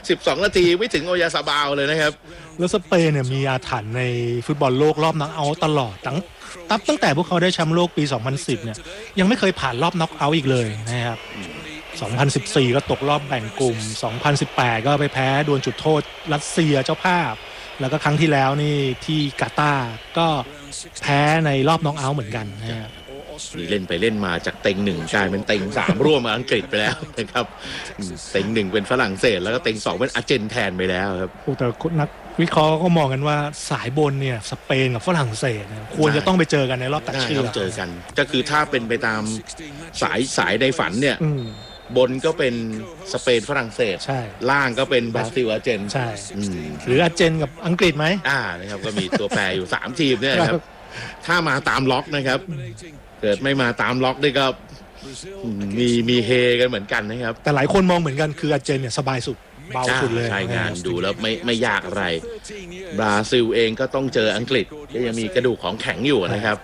12 นาทีไม่ถึงโอยาซาบาวเลยนะครับแล้วสเปนเนี่ยมีอาถรรพ์ในฟุตบอลโลกรอบน็อกเอาท์ตลอดตั้งแต่พวกเขาได้แชมป์โลกปี 2010 เนี่ยยังไม่เคยผ่านรอบน็อกเอาท์อีกเลยนะครับ 2014 ก็ตกรอบแบ่งกลุ่ม 2018 ก็ไปแพ้ดวลจุดโทษรัสเซียเจ้าภาพแล้วก็ครั้งที่แล้วนี่ที่กาตาร์ก็แพ้ในรอบน็อกเอาท์เหมือนกันนะครับนี่เล่นไปเล่นมาจากเต็ง1กลายเป็นเต็ง3ร่วมมาอังกฤษไปแล้วนะครับเต็ง1เป็นฝรั่งเศสแล้วก็เต็ง2เป็นอาร์เจนแทนไปแล้วครับแต่นักวิเคราะห์ก็มองกันว่าสายบนเนี่ยสเปนกับฝรั่งเศสควรจะต้องไปเจอกันในรอบตัดเชือกเจอกันก็คือถ้าเป็นไปตามสายในฝันเนี่ยบนก็เป็นสเปนฝรั่งเศสล่างก็เป็นบราซิลอาร์เจนใช่หรืออาร์เจนกับอังกฤษไหมนะครับก็มีตัวแปรอยู่3ทีมเนี่ยครับถ้ามาตามล็อกนะครับเกิดไม่มาตามล็อกนี่ก็มีเฮกันเหมือนกันนะครับแต่หลายคนมองเหมือนกันคืออาร์เจนเนี่ยสบายสุดเบาสุดเลยใช่งานดูแล้วไม่ยากอะไรบราซิลเองก็ต้องเจออังกฤษก็ยังมีกระดูกของแข็งอยู่นะครับ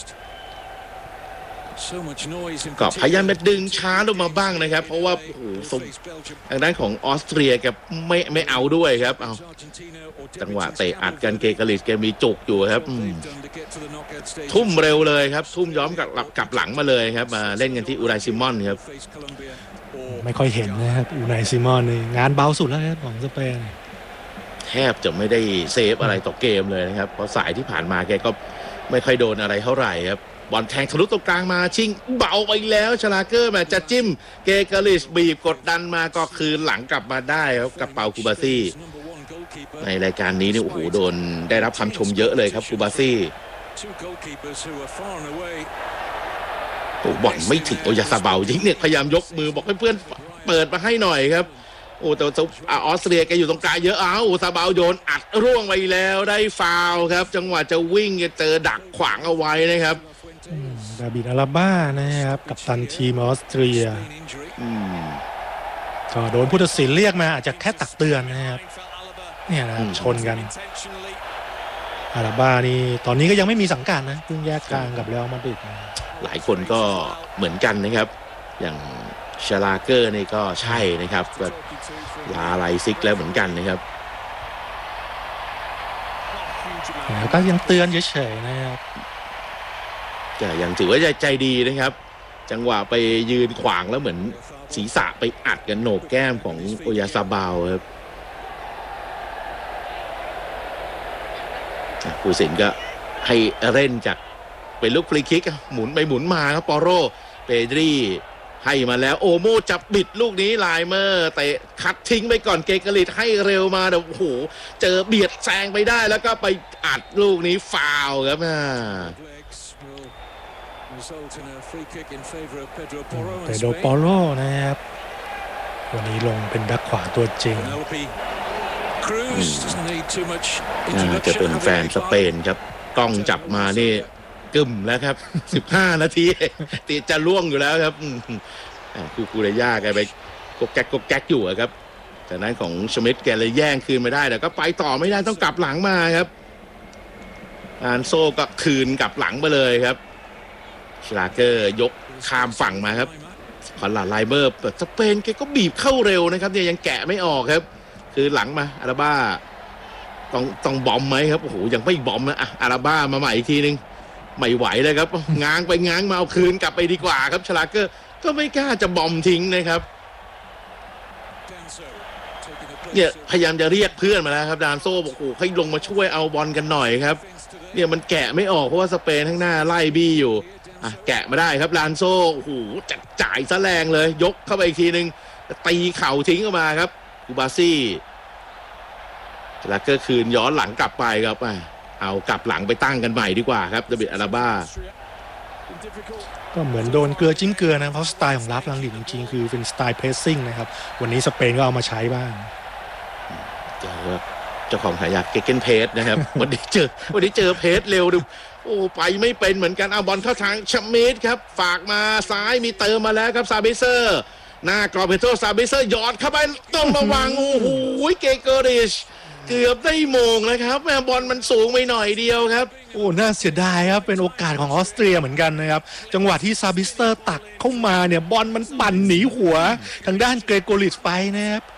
ก็พยายามจะดึงช้าลงมาบ้างนะครับเพราะว่าโอ้โหทางด้านของออสเตรียกับไม่เอาด้วยครับเอาจังหวะเตะอัดกันเกกาลิสแกมีจุกอยู่ครับทุ่มเร็วเลยครับทุ่มย้อมกลับหลังมาเลยครับมาเล่นกันที่อูไรซิมอนครับไม่ค่อยเห็นนะครับอูไรซิมอนนี่งานเบาสุดแล้วครับของสเปนแทบจะไม่ได้เซฟอะไรต่อเกมเลยนะครับเพราะสายที่ผ่านมาแกก็ไม่ค่อยโดนอะไรเท่าไหร่ครับบอลแทงทะลุตรงกลางมาชิงเบาไปแล้วชลาเกอร์แมจะจิ้มเกกาลิสบีบกดดันมาก็คืนหลังกลับมาได้ครับกับเปาคูบาซี่ในรายการนี้นี่โอ้โหโดนได้รับคำชมเยอะเลยครับคูบาซี่โอ้บอลไม่ถึงโอยาซาเบาจริงเนี่ยพยายามยกมือบอกให้เพื่อนเปิดมาให้หน่อยครับโอ้แต่ออสเตรียแกอยู่ตรงกลางเยอะซาเบาโยนอัดร่วงไปแล้วได้ฟาวล์ครับจังหวะจะวิ่งเจอดักขวางเอาไว้นะครับดาบิดอาราบ้านะครับกัปตันทีมออสเตรียก็โดนผู้ตัดสินเรียกมาอาจจะแค่ตักเตือนนะครับเนี่ยนะชนกันอาราบ้านี่ตอนนี้ก็ยังไม่มีสังกัดนะเพิ่งแยกทางกับเรอัลมาดริดหลายคนก็เหมือนกันนะครับอย่างชลาเกอร์นี่ก็ใช่นะครับก็ลาไลซิกแล้วเหมือนกันนะครับก็ยังเตือนเฉยๆนะครับแต่ยังถือว่าใจดีนะครับจังหวะไปยืนขวางแล้วเหมือนศีรษะไปอัดกันโหนกแก้มของโอยาซาบาวครับผู้สินก็ให้เล่นจากเป็นลูกฟรีคิกหมุนไปหมุนมาครับปอโรเปดรีให้มาแล้วโอโมจับบิดลูกนี้ไลเมอร์เตะคัดทิ้งไปก่อนเกกาลิสให้เร็วมาแต่โอ้โหเจอเบียดแซงไปได้แล้วก็ไปอัดลูกนี้ฟาวล์ครับเปโดรปอโรนะครับวันนี้ลงเป็นแบ็คขวาตัวจริงจะเป็นแฟนสเปนครับกล้องจับมานี่กึ่มแล้วครับ15 นาทีตีจะล่วงอยู่แล้วครับคูเรย่าแกไปกกแก๊กอยู่ครับจากนั้นของชมิดแกเลยแย่งคืนไม่ได้แต่ก็ไปต่อไม่ได้ต้องกลับหลังมาครับอันโซก็คืนกลับหลังไปเลยครับชลาเกอร์ยกข้ามฝั่งมาครับคอนลาไลเบอร์สเปนแกก็บีบเข้าเร็วนะครับเนี่ยยังแกะไม่ออกครับคือหลังมาอาราบ้าต้องบอมไหมครับโอ้โหยังไม่บอมนะอาราบ้ามาใหม่อีกทีนึงไม่ไหวเลยครับง้างไปง้างมาเอาคืนกลับไปดีกว่าครับชลาเกอร์ก็ไม่กล้าจะบอมทิ้งนะครับเนี่ยพยายามจะเรียกเพื่อนมาแล้วครับดานโซ่บอกโอ้ให้ลงมาช่วยเอาบอลกันหน่อยครับเนี่ยมันแกะไม่ออกเพราะว่าสเปนข้างหน้าไล่บี้อยู่แกะมาได้ครับดานโซ่โอ้โหจัดจ่ายซะแรงเลยยกเข้าไปอีกทีนึงตีเข่าทิ้งออกมาครับคูบาซี่ชลาเกอร์คืนย้อนหลังกลับไปครับเอากลับหลังไปตั้งกันใหม่ดีกว่าครับดาบิดอาราบ้าก็เหมือนโดนเกลือจิ้มเกลือนะเพราะสไตล์ของลาฟลังลิดจริงๆคือเป็นสไตล์เพรสซิ่งนะครับวันนี้สเปนก็เอามาใช้บ้างเจ้าของฉายาเกเกนเพสนะครับวันนี้เจอเพสเร็วดูโอ้ไปไม่เป็นเหมือนกันเอาบอลเข้าทางชมิดครับฝากมาซ้ายมีเติมมาแล้วครับซาเบเซอร์หน้ากรอบเพโตซาเบเซอร์หยอดเข้าไปต้องระวังโอ้โหเกเกอริชเกือบได้โมงนะครับแม่บอลมันสูงไปหน่อยเดียวครับโอ้น่าเสียดายครับเป็นโอกาสของออสเตรียเหมือนกันนะครับจังหวะที่ซาบิสเตอร์ตักเข้ามาเนี่ยบอลมันปั่นหนีหัวทางด้านเกรโกลิชไปนะครับ